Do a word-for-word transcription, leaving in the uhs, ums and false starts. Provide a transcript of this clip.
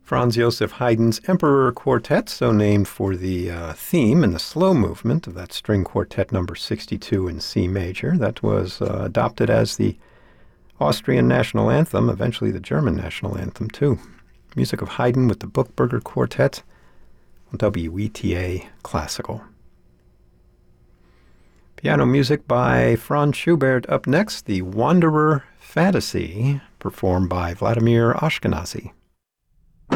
Franz Joseph Haydn's Emperor Quartet, so named for the uh, theme and the slow movement of that string quartet number sixty-two in C major. That was uh, adopted as the Austrian national anthem, eventually the German national anthem, too. Music of Haydn with the Buchberger Quartet on W E T A Classical. Piano music by Franz Schubert. Up next, the Wanderer Fantasy, performed by Vladimir Ashkenazy.